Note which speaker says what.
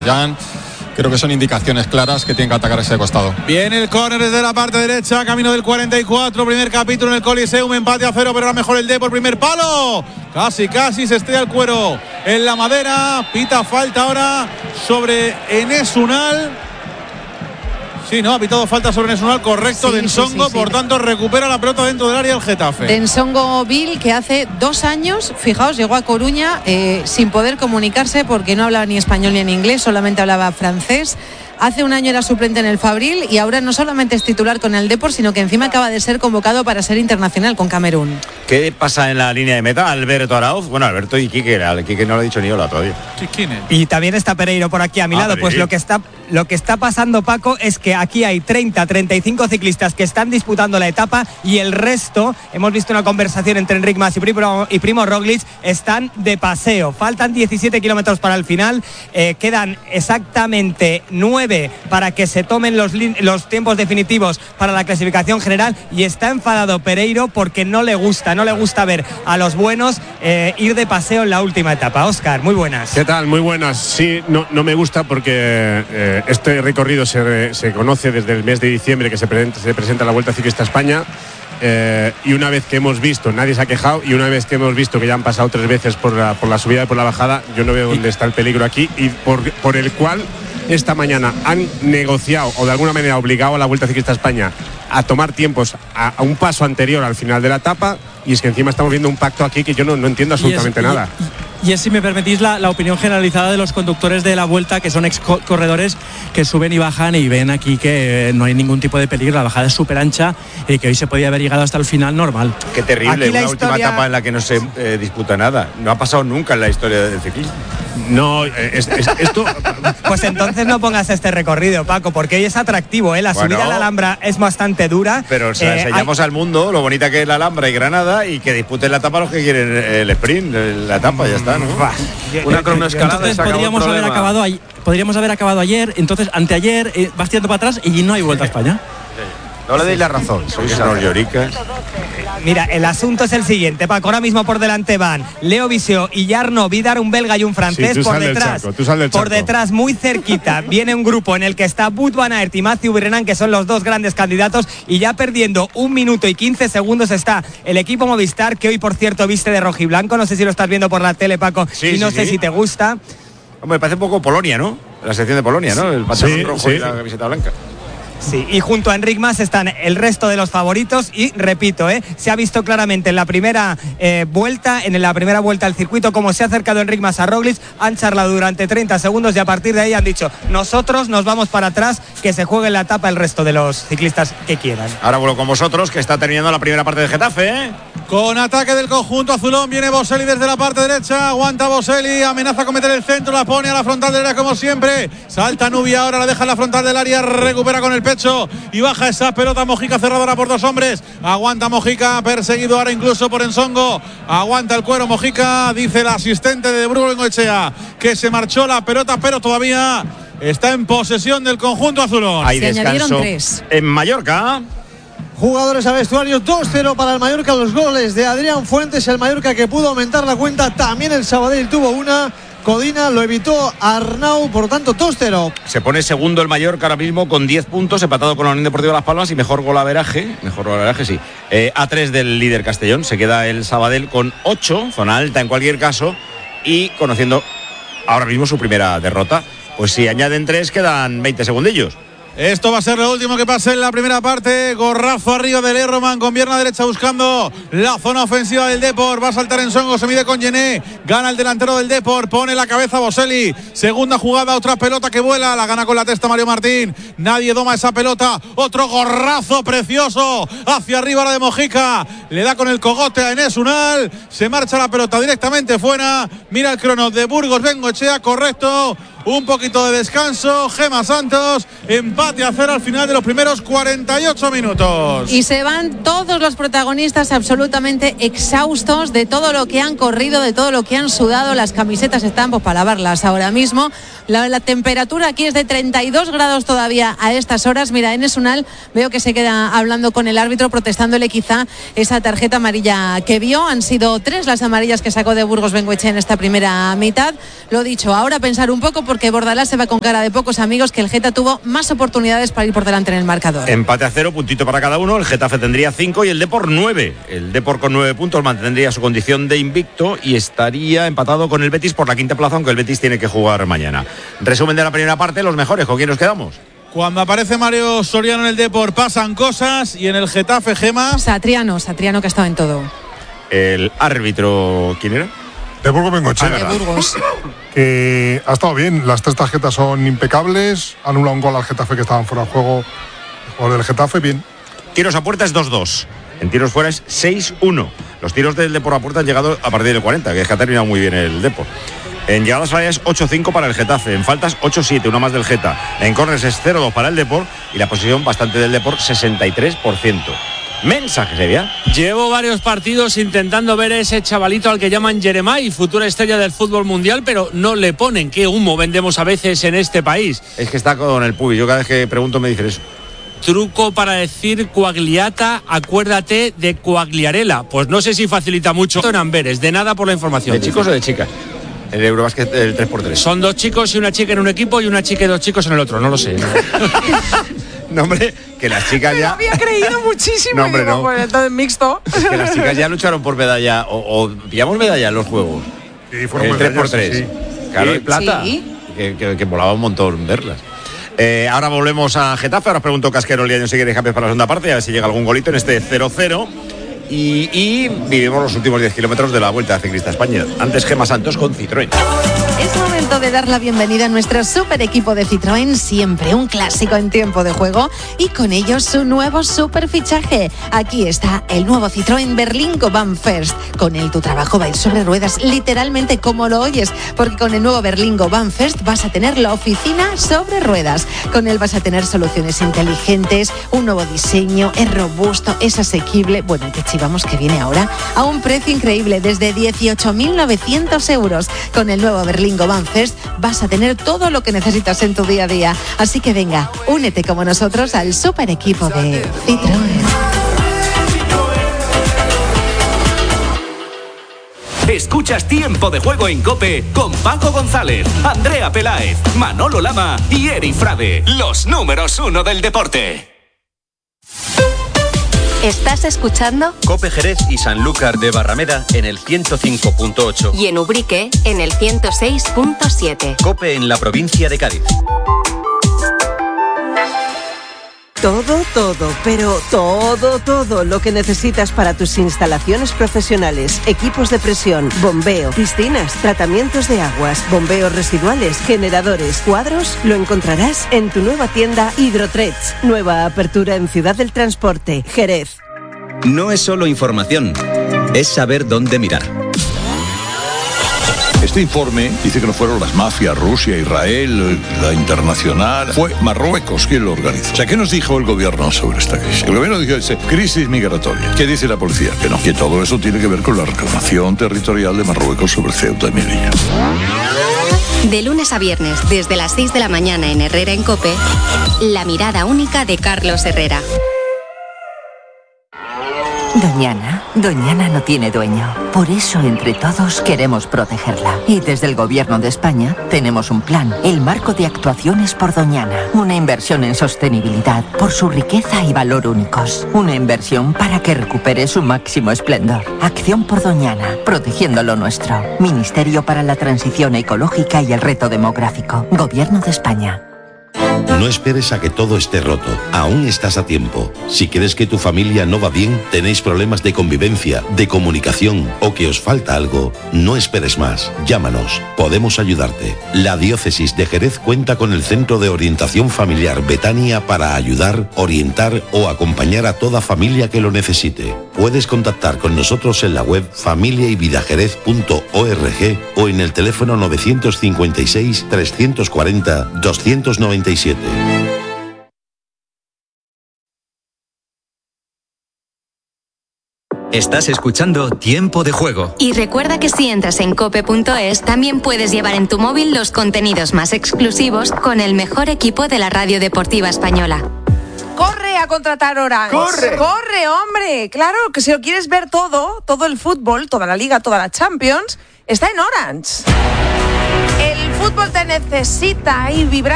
Speaker 1: Jan, creo que son indicaciones claras que tienen que atacar ese costado.
Speaker 2: Viene el córner desde la parte derecha, camino del 44, primer capítulo en el Coliseum, empate a 0, pero era mejor el Depor, primer palo. Casi se estrella el cuero en la madera, pita falta ahora sobre Enes Unal. Sí, no, ha pitado falta sobre Enes Unal, correcto, sí, Densongo, sí. Por tanto recupera la pelota dentro del área del Getafe.
Speaker 3: Densongo Bill, que hace 2 años, fijaos, llegó a Coruña sin poder comunicarse porque no hablaba ni español ni en inglés, solamente hablaba francés. Hace 1 año era suplente en el Fabril y ahora no solamente es titular con el Depor, sino que encima acaba de ser convocado para ser internacional con Camerún.
Speaker 4: ¿Qué pasa en la línea de meta? Alberto Arauz, bueno, Alberto y Quique, al Quique no le ha dicho ni hola todavía.
Speaker 5: Y también está Pereiro por aquí a mi lado. Pues lo que está pasando, Paco, es que aquí hay 35 ciclistas que están disputando la etapa y el resto, hemos visto una conversación entre Enric Mas y Primo Roglic, están de paseo. Faltan 17 kilómetros para el final, quedan exactamente 9 para que se tomen los tiempos definitivos para la clasificación general, y está enfadado Pereiro porque no le gusta ver a los buenos ir de paseo en la última etapa. Óscar, muy buenas.
Speaker 6: ¿Qué tal? Muy buenas. Sí, no me gusta porque este recorrido se conoce desde el mes de diciembre que se presenta la Vuelta Ciclista a España. Y una vez que hemos visto, nadie se ha quejado, y una vez que hemos visto que ya han pasado 3 veces por la subida y por la bajada, yo no veo dónde está el peligro aquí, y por el cual esta mañana han negociado o de alguna manera obligado a la Vuelta Ciclista a España a tomar tiempos a un paso anterior al final de la etapa, y es que encima estamos viendo un pacto aquí que yo no entiendo absolutamente nada.
Speaker 7: Y es, si me permitís, la opinión generalizada de los conductores de la Vuelta, que son ex corredores que suben y bajan y ven aquí que no hay ningún tipo de peligro, la bajada es súper ancha y que hoy se podía haber llegado hasta el final normal.
Speaker 4: Qué terrible, una última etapa en la que no se disputa nada. No ha pasado nunca en la historia del ciclismo.
Speaker 6: No, esto...
Speaker 5: Pues entonces no pongas este recorrido, Paco, porque hoy es atractivo, ¿eh? La subida a la Alhambra es bastante dura.
Speaker 4: Pero enseñamos al mundo lo bonita que es la Alhambra y Granada, y que disputen la etapa los que quieren el sprint, la etapa, ya está, ¿no?
Speaker 7: Una cronoescalada. Entonces podríamos haber acabado ayer, entonces anteayer, vas tirando para atrás y no hay Vuelta a España.
Speaker 4: No le deis la razón, sois unos lloricas.
Speaker 5: Mira, el asunto es el siguiente, Paco. Ahora mismo por delante van Leo Viseo y Jarno Vidar, un belga y un francés.
Speaker 6: Sí,
Speaker 5: por detrás, muy cerquita, viene un grupo en el que está Wout van Aert y Mathieu Brennan, que son los 2 grandes candidatos, y ya perdiendo 1 minuto y 15 segundos está el equipo Movistar, que hoy, por cierto, viste de rojiblanco. No sé si lo estás viendo por la tele, Paco, y no sé si te gusta.
Speaker 4: Hombre, parece un poco Polonia, ¿no? La sección de Polonia, ¿no? El pantalón rojo y la camiseta blanca.
Speaker 5: Sí, y junto a Enric Mas están el resto de los favoritos, y repito, se ha visto claramente en la primera vuelta al circuito cómo se ha acercado Enric Mas a Roglic, han charlado durante 30 segundos y a partir de ahí han dicho: nosotros nos vamos para atrás, que se juegue en la etapa el resto de los ciclistas que quieran.
Speaker 4: Ahora vuelvo con vosotros, que está terminando la primera parte de Getafe,
Speaker 2: Con ataque del conjunto azulón, viene Boselli desde la parte derecha, aguanta Boselli, amenaza con meter el centro, la pone a la frontal del área como siempre, salta Nubia, ahora la deja en la frontal del área, recupera con el pecho y baja esa pelota Mojica, cerradora por 2 hombres, aguanta Mojica, perseguido ahora incluso por Ensongo, aguanta el cuero Mojica, dice el asistente de Burgos Bengoechea que se marchó la pelota, pero todavía está en posesión del conjunto azulón.
Speaker 4: Hay descanso en Mallorca.
Speaker 8: Jugadores a vestuario, 2-0 para el Mallorca, los goles de Adrián Fuentes, el Mallorca que pudo aumentar la cuenta, también el Sabadell tuvo una, Codina lo evitó Arnau, por lo tanto 2-0.
Speaker 4: Se pone segundo el Mallorca ahora mismo con 10 puntos, empatado con la Unión Deportiva Las Palmas, y mejor golaveraje sí, a 3 del líder Castellón. Se queda el Sabadell con 8, zona alta en cualquier caso, y conociendo ahora mismo su primera derrota. Pues si añaden 3 quedan 20 segundillos.
Speaker 2: Esto va a ser lo último que pase en la primera parte. Gorrazo arriba de Lerroman con pierna derecha buscando la zona ofensiva del Depor. Va a saltar Ensongo, se mide con Gené. Gana el delantero del Depor, pone la cabeza Boselli. Segunda jugada, otra pelota que vuela. La gana con la testa Mario Martín. Nadie doma esa pelota. Otro gorrazo precioso hacia arriba la de Mojica. Le da con el cogote a Enes Unal. Se marcha la pelota directamente fuera. Mira el crono de Burgos Bengoechea, correcto. Un poquito de descanso, Gema Santos, empate a 0 al final de los primeros 48 minutos.
Speaker 3: Y se van todos los protagonistas absolutamente exhaustos de todo lo que han corrido, de todo lo que han sudado. Las camisetas están pues para lavarlas ahora mismo. La temperatura aquí es de 32 grados todavía a estas horas. Mira, Enes Unal veo que se queda hablando con el árbitro, protestándole quizá esa tarjeta amarilla que vio. Han sido 3 las amarillas que sacó de Burgos Bengoechea en esta primera mitad. Lo dicho, ahora pensar un poco porque Bordalás se va con cara de pocos amigos, que el Geta tuvo más oportunidades para ir por delante en el marcador.
Speaker 4: Empate a 0, puntito para cada uno. El Getafe tendría 5 y el Depor 9. El Depor con 9 puntos mantendría su condición de invicto y estaría empatado con el Betis por la quinta plaza, aunque el Betis tiene que jugar mañana. Resumen de la primera parte, los mejores. ¿Con quién nos quedamos?
Speaker 2: Cuando aparece Mario Soriano en el Depor pasan cosas y en el Getafe, Gema.
Speaker 3: Satriano que ha estado en todo.
Speaker 4: El árbitro, ¿quién era?
Speaker 9: De Burgos Bengochea.
Speaker 3: De Burgos.
Speaker 9: Que ha estado bien, las 3 tarjetas son impecables, anula un gol al Getafe que estaban fuera de juego. El jugador del Getafe, bien.
Speaker 4: Tiros a puerta es 2-2. En tiros fuera es 6-1. Los tiros del Depor a puerta han llegado a partir del 40, que es que ha terminado muy bien el Depor. En llegadas áreas 8-5 para el Getafe, en faltas 8-7, una más del Geta. En córners es 0-2 para el Depor y la posición bastante del Depor 63%. Mensaje, Sevilla.
Speaker 10: Llevo varios partidos intentando ver a ese chavalito al que llaman Jeremai, futura estrella del fútbol mundial, pero no le ponen. Qué humo vendemos a veces en este país.
Speaker 4: Es que está con el pubis, yo cada vez que pregunto me dicen eso.
Speaker 10: Truco para decir coagliata, acuérdate de coagliarela. Pues no sé si facilita mucho en Amberes, de nada por la información.
Speaker 4: ¿De chicos o de chicas? El Eurobásquet, el 3x3.
Speaker 10: Son 2 chicos y una chica en un equipo y una chica y 2 chicos en el otro, no lo sé.
Speaker 4: No, hombre, que las chicas ya...
Speaker 11: Me había creído muchísimo.
Speaker 4: No, hombre, no.
Speaker 11: Pues entonces mixto.
Speaker 4: Es que las chicas ya lucharon por medalla, o pillamos medalla en los Juegos.
Speaker 9: Sí, fueron
Speaker 4: el 3x3.
Speaker 9: Sí.
Speaker 4: Claro, y plata.
Speaker 11: Sí.
Speaker 4: Que molaba un montón verlas. Ahora volvemos a Getafe. Ahora os pregunto Casquero, Liaño, si queréis cambios para la segunda parte, a ver si llega algún golito en este 0-0. Y vivimos los últimos 10 kilómetros de la Vuelta Ciclista España. Antes Gemma Santos con Citroën.
Speaker 3: Es momento de dar la bienvenida a nuestro super equipo de Citroën, siempre un clásico en tiempo de juego, y con ellos su nuevo super fichaje. Aquí está el nuevo Citroën Berlingo Van First. Con él tu trabajo va a ir sobre ruedas, literalmente como lo oyes, porque con el nuevo Berlingo Van First vas a tener la oficina sobre ruedas. Con él vas a tener soluciones inteligentes, un nuevo diseño, es robusto, es asequible. Bueno, te chivamos que viene ahora a un precio increíble, desde 18.900 euros. Con el nuevo Berlingo Van First vas a tener todo lo que necesitas en tu día a día. Así que venga, únete como nosotros al super equipo de Citroën.
Speaker 12: Escuchas Tiempo de Juego en COPE con Paco González, Andrea Peláez, Manolo Lama y Eri Frade, los números 1 del deporte.
Speaker 13: ¿Estás escuchando?
Speaker 14: COPE Jerez y Sanlúcar de Barrameda en el 105.8.
Speaker 13: Y en Ubrique en el 106.7.
Speaker 14: COPE en la provincia de Cádiz.
Speaker 15: Todo lo que necesitas para tus instalaciones profesionales, equipos de presión, bombeo, piscinas, tratamientos de aguas, bombeos residuales, generadores, cuadros, lo encontrarás en tu nueva tienda Hidrotrets. Nueva apertura en Ciudad del Transporte, Jerez.
Speaker 14: No es solo información, es saber dónde mirar.
Speaker 16: Este informe dice que no fueron las mafias, Rusia, Israel, la internacional, fue Marruecos quien lo organizó. O sea, ¿qué nos dijo el gobierno sobre esta crisis? El gobierno dijo, crisis migratoria. ¿Qué dice la policía? Que no, que todo eso tiene que ver con la reclamación territorial de Marruecos sobre Ceuta y Melilla.
Speaker 13: De lunes a viernes, desde las 6 de la mañana en Herrera en COPE, la mirada única de Carlos Herrera.
Speaker 17: Doñana no tiene dueño. Por eso, entre todos, queremos protegerla. Y desde el Gobierno de España tenemos un plan, el Marco de Actuaciones por Doñana. Una inversión en sostenibilidad por su riqueza y valor únicos. Una inversión para que recupere su máximo esplendor. Acción por Doñana, protegiendo lo nuestro. Ministerio para la Transición Ecológica y el Reto Demográfico. Gobierno de España.
Speaker 18: No esperes a que todo esté roto. Aún estás a tiempo. Si crees que tu familia no va bien, tenéis problemas de convivencia, de comunicación o que os falta algo, no esperes más. Llámanos. Podemos ayudarte. La Diócesis de Jerez cuenta con el Centro de Orientación Familiar Betania para ayudar, orientar o acompañar a toda familia que lo necesite. Puedes contactar con nosotros en la web familiayvidajerez.org o en el teléfono 956 340 297.
Speaker 12: Estás escuchando Tiempo de Juego.
Speaker 13: Y recuerda que si entras en cope.es, también puedes llevar en tu móvil los contenidos más exclusivos con el mejor equipo de la radio deportiva española.
Speaker 11: Corre a contratar Orange. Corre, hombre. Claro, que si lo quieres ver todo el fútbol, toda la Liga, toda la Champions, está en Orange. El fútbol fútbol te necesita y vibrar.